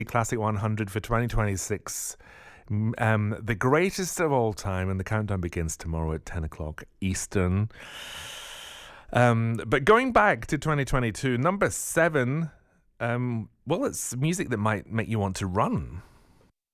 Classic 100 for 2026. The greatest of all time, and the countdown begins tomorrow at 10 o'clock Eastern. But going back to 2022, number 7, well, it's music that might make you want to run.